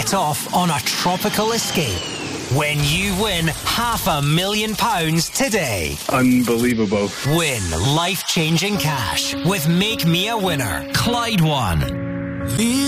set off on a tropical escape when you win £500,000 today. Unbelievable. Win life-changing cash with Make Me a Winner. Clyde One.